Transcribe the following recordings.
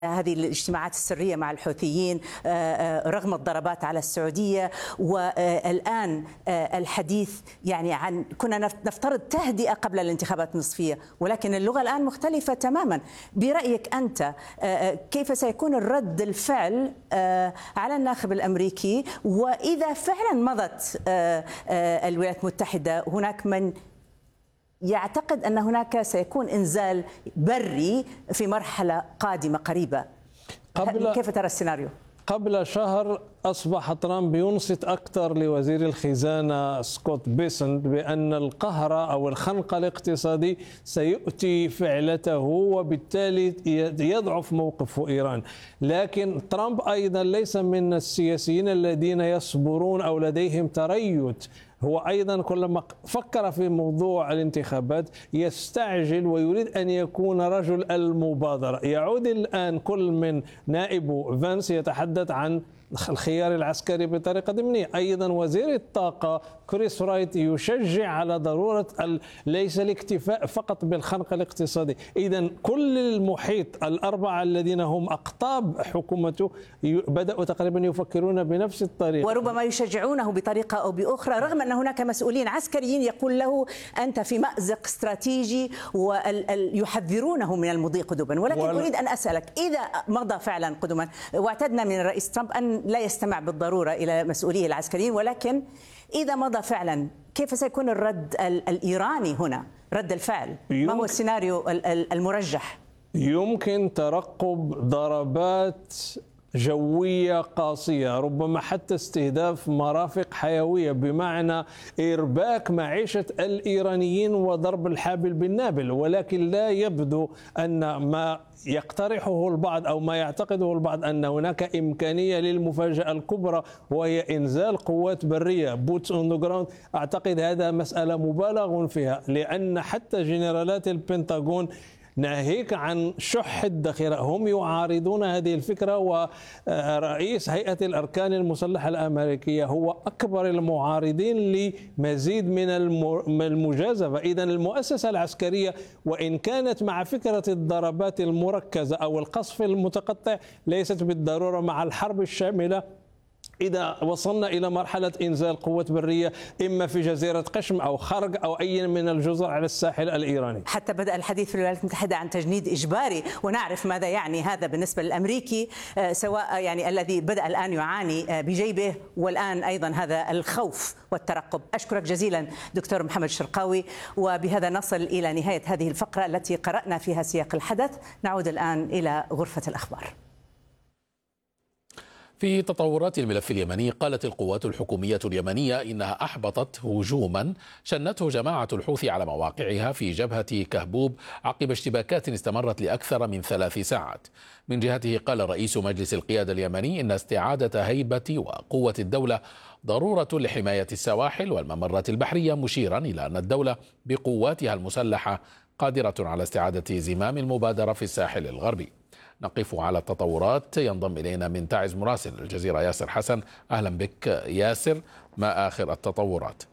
هذه الاجتماعات السرية مع الحوثيين رغم الضربات على السعودية، والآن الحديث يعني عن كنا نفترض تهدئة قبل الانتخابات النصفية، ولكن اللغة الآن مختلفة تماما. برأيك أنت كيف سيكون الرد الفعل على الناخب الأمريكي؟ وإذا فعلا مضت الولايات المتحدة، هناك من يعتقد أن هناك سيكون إنزال بري في مرحلة قادمة قريبة، كيف ترى السيناريو؟ قبل شهر أصبح ترامب ينصت أكثر لوزير الخزانة سكوت بيسنت بأن القهر أو الخنق الاقتصادي سيؤتي فعلته، وبالتالي يضعف موقف إيران. لكن ترامب أيضا ليس من السياسيين الذين يصبرون أو لديهم تريث، هو أيضا كلما فكر في موضوع الانتخابات يستعجل ويريد أن يكون رجل المبادرة. يعود الآن كل من نائبه فانس يتحدث عن الخيار العسكري بطريقة ضمنية. أيضا وزير الطاقة كريس رايت يشجع على ضرورة ليس الاكتفاء فقط بالخنق الاقتصادي. إذا كل المحيط الأربعة الذين هم أقطاب حكومته بدأوا تقريبا يفكرون بنفس الطريقة، وربما يشجعونه بطريقة أو بأخرى، رغم أن هناك مسؤولين عسكريين يقول له أنت في مأزق استراتيجي ويحذرونه من المضي قدما. ولكن أريد أن أسألك، إذا مضى فعلا قدما، واعتدنا من الرئيس ترامب أن لا يستمع بالضرورة إلى مسؤوليه العسكريين، ولكن إذا مضى فعلا كيف سيكون الرد الإيراني هنا، رد الفعل؟ ما هو السيناريو المرجح؟ يمكن ترقب ضربات جوية قاسية، ربما حتى استهداف مرافق حيوية، بمعنى إرباك معيشة الإيرانيين وضرب الحابل بالنابل. ولكن لا يبدو أن ما يقترحه البعض أو ما يعتقده البعض أن هناك إمكانية للمفاجأة الكبرى، وهي إنزال قوات برية بوتس أون ذا جراوند. أعتقد هذا مسألة مبالغ فيها، لأن حتى جنرالات البنتاغون ناهيك عن شح الذخيرة هم يعارضون هذه الفكرة، ورئيس هيئة الأركان المسلحة الأمريكية هو أكبر المعارضين لمزيد من المجازفة. إذن المؤسسة العسكرية وإن كانت مع فكرة الضربات المركزة أو القصف المتقطع ليست بالضرورة مع الحرب الشاملة إذا وصلنا إلى مرحلة إنزال قوات برية إما في جزيرة قشم أو خرق أو أي من الجزر على الساحل الإيراني. حتى بدأ الحديث في الولايات المتحدة عن تجنيد إجباري، ونعرف ماذا يعني هذا بالنسبة للأمريكي، سواء يعني الذي بدأ الآن يعاني بجيبه، والآن أيضا هذا الخوف والترقب. أشكرك جزيلا دكتور محمد شرقاوي، وبهذا نصل إلى نهاية هذه الفقرة التي قرأنا فيها سياق الحدث. نعود الآن إلى غرفة الأخبار. في تطورات الملف اليمني، قالت القوات الحكومية اليمنية إنها أحبطت هجوما شنته جماعة الحوثي على مواقعها في جبهة كهبوب عقب اشتباكات استمرت لأكثر من 3 ساعات. من جهته قال رئيس مجلس القيادة اليمني إن استعادة هيبة وقوة الدولة ضرورة لحماية السواحل والممرات البحرية، مشيرا إلى أن الدولة بقواتها المسلحة قادرة على استعادة زمام المبادرة في الساحل الغربي. نقف على التطورات، ينضم إلينا من تعز مراسل الجزيرة ياسر حسن. أهلا بك ياسر، ما آخر التطورات؟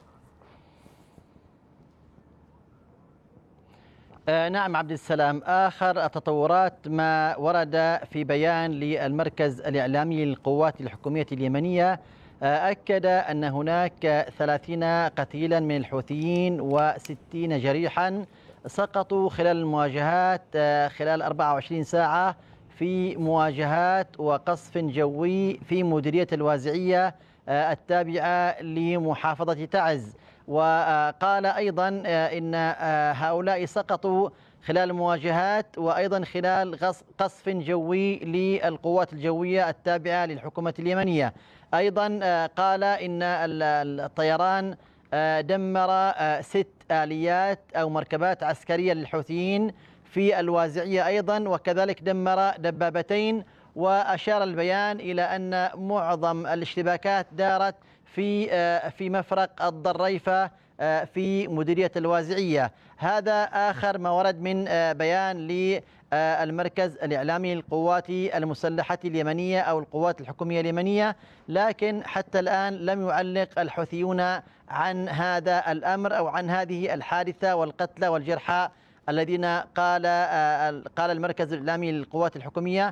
نعم عبد السلام، آخر التطورات ما ورد في بيان للمركز الإعلامي للقوات الحكومية اليمنية، أكد أن هناك 30 قتيلا من الحوثيين و60 جريحا سقطوا خلال المواجهات خلال 24 ساعة في مواجهات وقصف جوي في مديرية الوازعية التابعة لمحافظة تعز. وقال أيضا إن هؤلاء سقطوا خلال المواجهات وأيضا خلال قصف جوي للقوات الجوية التابعة للحكومة اليمنية. أيضا قال إن الطيران دمر 6 آليات أو مركبات عسكرية للحوثيين في الوازعية أيضا، وكذلك دمر دبابتين. وأشار البيان إلى أن معظم الاشتباكات دارت في مفرق الضريفة في مديرية الوازعية. هذا آخر ما ورد من بيان للمركز الإعلامي للقوات المسلحة اليمنية أو القوات الحكومية اليمنية، لكن حتى الآن لم يعلق الحوثيون عن هذا الأمر أو عن هذه الحادثة والقتلى والجرحى الذين قال المركز الإعلامي للقوات الحكومية